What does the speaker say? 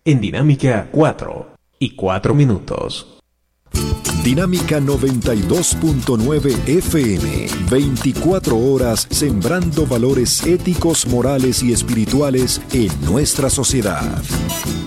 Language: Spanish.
en Dinámica 4 y 4 minutos. Dinámica 92.9 FM, 24 horas sembrando valores éticos, morales y espirituales en nuestra sociedad.